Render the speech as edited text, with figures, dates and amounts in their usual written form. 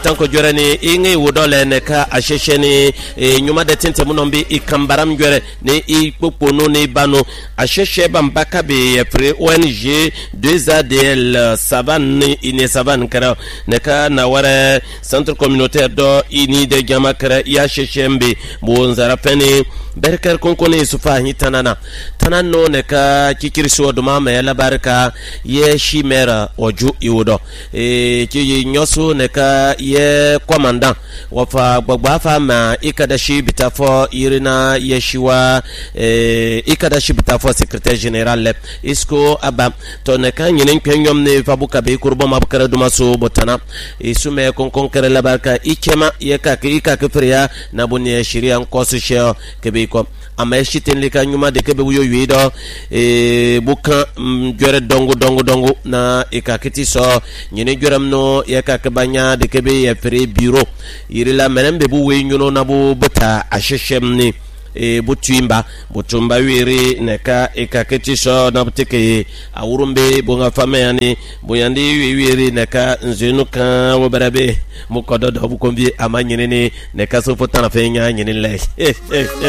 tanko jorani ingi wudole ne ka ashesheni nyuma de tente munombi ikambaram jore ne ipoponu ne bano asheshe bambaka be pre ONG 2ADL Savane ine Savane kara ne ka na wara centre communautaire do ini de jamakara ya sheshembe bonzara fene berker konkone sufa hitanana tanano ne ka kikirso do mama ya labarka ye shimera oju iwodo ki nyoso ne ka ye commandant wafa gbagba fa ma ikadashi bitafo irina yeshiwa ikadashi bitafo secrétaire général isko aba to ne ka nyinen kwenyom ne fabuka be kurbo mabukara dumaso botana isume konkere labarka ikema ye ka friya na bunye shiria nkosu she kebe ko ameshitin lika nyuma de kebe wuyo yido buka jore dongo na ikakiti so nyine joram no ye ka banya de kebe ye fere bureau irila menembe bu we nyuno na bu bota asheshemni butumba wiri neka ikakiti so na butike awurumbe bonga fameyani boyandi wiri neka nzenuka wobarabe mukodo do bukombi amanyine neka so fotana fenya nyine le